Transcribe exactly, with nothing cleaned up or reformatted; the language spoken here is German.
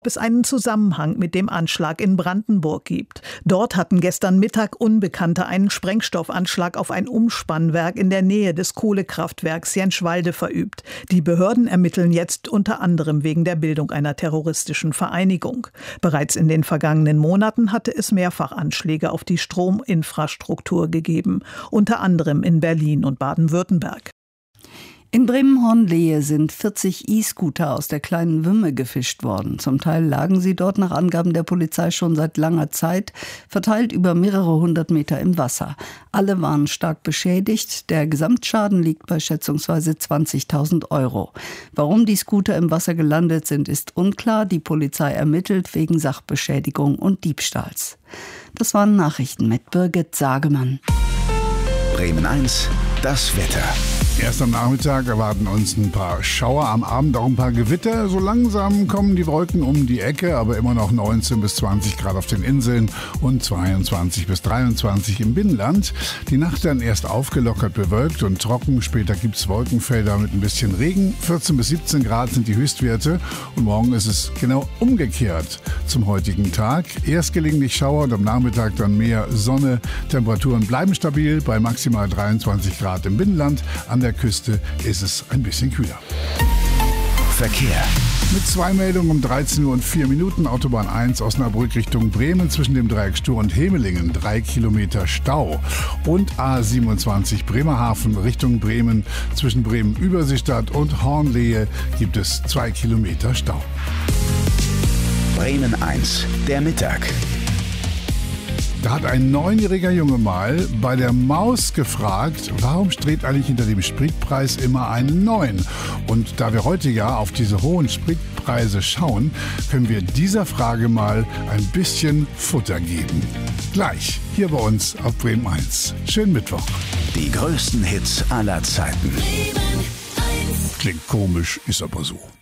es einen Zusammenhang mit dem Anschlag in Brandenburg gibt. Dort hatten gestern Mittag Unbekannte einen Sprengstoffanschlag auf ein Umspannwerk in der Nähe des Kohlekraftwerks Jenschwalde verübt. Die Behörden ermitteln jetzt unter anderem wegen der Bildung einer terroristischen Vereinigung. Bereits in den vergangenen Monaten hatte es mehrfach Anschläge auf die Strominfrastruktur gegeben, unter anderem in Berlin und Baden-Württemberg. In Bremen-Hornlehe sind vierzig E-Scooter aus der kleinen Wümme gefischt worden. Zum Teil lagen sie dort nach Angaben der Polizei schon seit langer Zeit, verteilt über mehrere hundert Meter im Wasser. Alle waren stark beschädigt. Der Gesamtschaden liegt bei schätzungsweise zwanzigtausend Euro. Warum die Scooter im Wasser gelandet sind, ist unklar. Die Polizei ermittelt wegen Sachbeschädigung und Diebstahls. Das waren Nachrichten mit Birgit Sagemann. Bremen eins, das Wetter. Erst am Nachmittag erwarten uns ein paar Schauer, am Abend auch ein paar Gewitter. So langsam kommen die Wolken um die Ecke, aber immer noch neunzehn bis zwanzig Grad auf den Inseln und zweiundzwanzig bis dreiundzwanzig im Binnenland. Die Nacht dann erst aufgelockert bewölkt und trocken. Später gibt es Wolkenfelder mit ein bisschen Regen. vierzehn bis siebzehn Grad sind die Höchstwerte. Und morgen ist es genau umgekehrt zum heutigen Tag. Erst gelegentlich Schauer und am Nachmittag dann mehr Sonne. Temperaturen bleiben stabil bei maximal dreiundzwanzig Grad im Binnenland. An der Küste ist es ein bisschen kühler. Verkehr. Mit zwei Meldungen um dreizehn Uhr und vier Minuten. Autobahn eins Osnabrück Richtung Bremen zwischen dem Dreieck Stur und Hemelingen. Drei Kilometer Stau. Und A siebenundzwanzig Bremerhaven Richtung Bremen zwischen Bremen-Überseestadt und Hornlehe gibt es zwei Kilometer Stau. Bremen eins, der Mittag. Da hat ein neunjähriger Junge mal bei der Maus gefragt, warum steht eigentlich hinter dem Spritpreis immer eine neun? Und da wir heute ja auf diese hohen Spritpreise schauen, können wir dieser Frage mal ein bisschen Futter geben. Gleich hier bei uns auf Bremen eins. Schönen Mittwoch. Die größten Hits aller Zeiten. Klingt komisch, ist aber so.